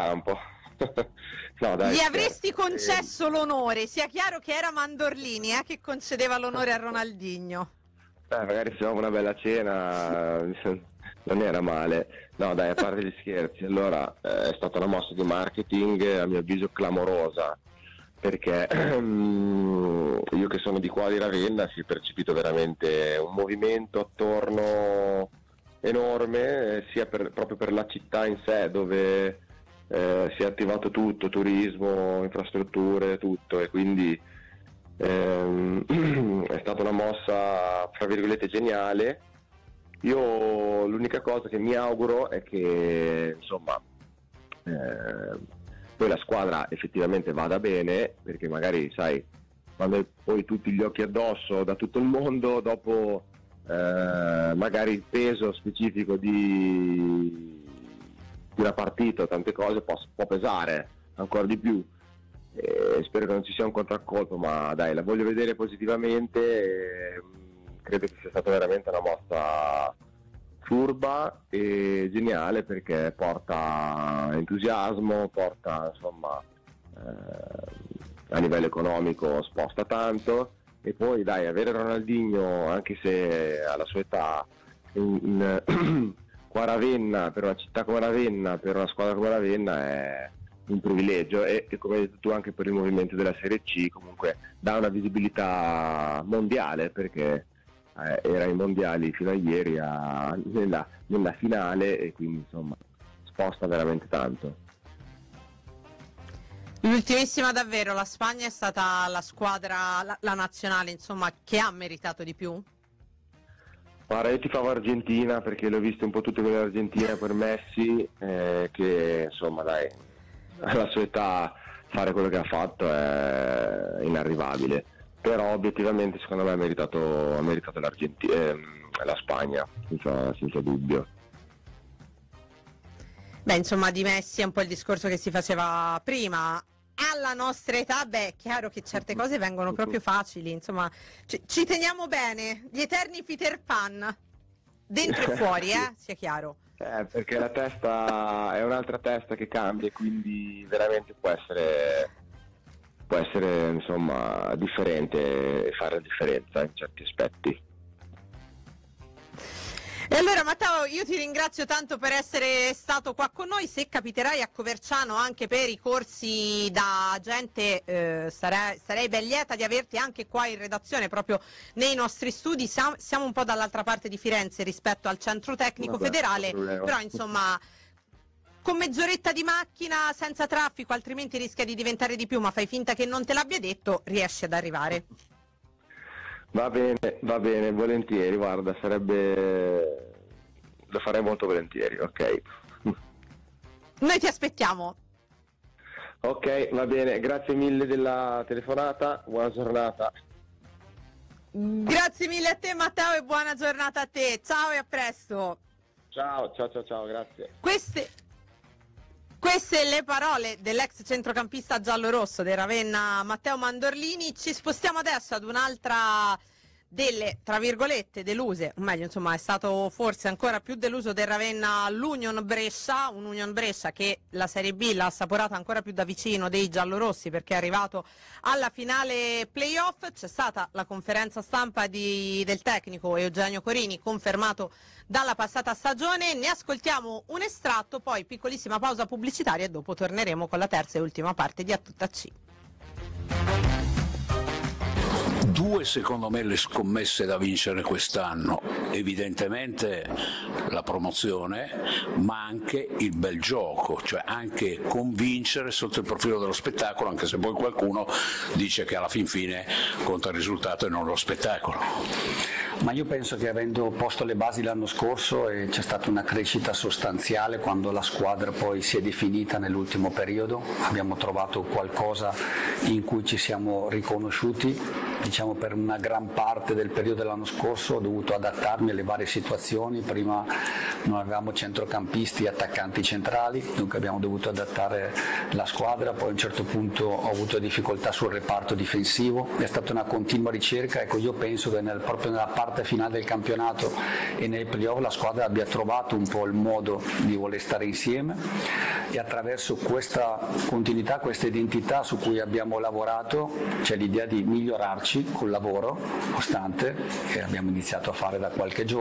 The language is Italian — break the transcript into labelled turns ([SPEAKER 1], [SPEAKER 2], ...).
[SPEAKER 1] campo. No, dai,
[SPEAKER 2] Gli avresti concesso l'onore, sia chiaro che era Mandorlini che concedeva l'onore a Ronaldinho.
[SPEAKER 1] Magari se avevamo una bella cena non era male. No dai, a parte gli scherzi, allora è stata una mossa di marketing a mio avviso clamorosa, perché io che sono di qua di Ravenna si è percepito veramente un movimento attorno enorme, sia proprio per la città in sé, dove si è attivato tutto, turismo, infrastrutture, tutto, e quindi è stata una mossa fra virgolette geniale. Io l'unica cosa che mi auguro è che insomma poi la squadra effettivamente vada bene, perché magari sai, quando hai poi tutti gli occhi addosso da tutto il mondo, dopo magari il peso specifico di una partita o tante cose può pesare ancora di più. Spero che non ci sia un contraccolpo, ma dai, la voglio vedere positivamente. Credo che sia stata veramente una mossa furba e geniale, perché porta entusiasmo, porta insomma a livello economico sposta tanto, e poi dai, avere Ronaldinho, anche se alla sua età, qua a Ravenna, per una città come Ravenna, per una squadra come Ravenna è un privilegio, e come hai detto tu anche per il movimento della Serie C comunque dà una visibilità mondiale, perché era ai mondiali fino a ieri nella finale, e quindi insomma sposta veramente tanto.
[SPEAKER 2] L'ultimissima davvero, la Spagna è stata la squadra, la nazionale insomma, che ha meritato di più?
[SPEAKER 1] Guarda, io tifavo Argentina perché l'ho visto un po' tutte quelle Argentina per Messi, che insomma dai, alla sua età fare quello che ha fatto è inarrivabile, però obiettivamente secondo me ha meritato la Spagna, senza dubbio.
[SPEAKER 2] Beh, insomma, di Messi è un po' il discorso che si faceva prima. Alla nostra età, è chiaro che certe cose vengono proprio facili, insomma, ci teniamo bene, gli eterni Peter Pan, dentro e fuori, sia chiaro.
[SPEAKER 1] Perché la testa è un'altra testa che cambia, quindi veramente può essere insomma differente e fare la differenza in certi aspetti.
[SPEAKER 2] E allora Matteo, io ti ringrazio tanto per essere stato qua con noi. Se capiterai a Coverciano anche per i corsi da agente, sarei ben lieta di averti anche qua in redazione, proprio nei nostri studi. Siamo un po' dall'altra parte di Firenze rispetto al centro tecnico federale, però insomma con mezz'oretta di macchina, senza traffico, altrimenti rischia di diventare di più, ma fai finta che non te l'abbia detto, riesci ad arrivare.
[SPEAKER 1] Va bene, volentieri, guarda, lo farei molto volentieri, ok.
[SPEAKER 2] Noi ti aspettiamo.
[SPEAKER 1] Ok, va bene, grazie mille della telefonata, buona giornata.
[SPEAKER 2] Grazie mille a te Matteo e buona giornata a te, ciao e a presto.
[SPEAKER 1] Ciao, grazie.
[SPEAKER 2] Queste le parole dell'ex centrocampista giallorosso del Ravenna Matteo Mandorlini. Ci spostiamo adesso ad un'altra delle, tra virgolette, deluse, o meglio insomma è stato forse ancora più deluso del Ravenna l'Union Brescia, un Union Brescia che la Serie B l'ha assaporata ancora più da vicino dei giallorossi, perché è arrivato alla finale playoff. C'è stata la conferenza stampa del tecnico Eugenio Corini, confermato dalla passata stagione. Ne ascoltiamo un estratto, poi piccolissima pausa pubblicitaria e dopo torneremo con la terza e ultima parte di A Tutta C.
[SPEAKER 3] Due secondo me le scommesse da vincere quest'anno, evidentemente la promozione, ma anche il bel gioco, cioè anche convincere sotto il profilo dello spettacolo, anche se poi qualcuno dice che alla fin fine conta il risultato e non lo spettacolo.
[SPEAKER 4] Ma io penso che avendo posto le basi l'anno scorso c'è stata una crescita sostanziale quando la squadra poi si è definita nell'ultimo periodo, abbiamo trovato qualcosa in cui ci siamo riconosciuti, diciamo per una gran parte del periodo dell'anno scorso ho dovuto adattarmi alle varie situazioni, prima non avevamo centrocampisti e attaccanti centrali, dunque abbiamo dovuto adattare la squadra, poi a un certo punto ho avuto difficoltà sul reparto difensivo, è stata una continua ricerca. Ecco, io penso che proprio nella parte finale del campionato e nei playoff la squadra abbia trovato un po' il modo di voler stare insieme, e attraverso questa continuità, questa identità su cui abbiamo lavorato, c'è l'idea di migliorarci col lavoro costante che abbiamo iniziato a fare da qualche giorno.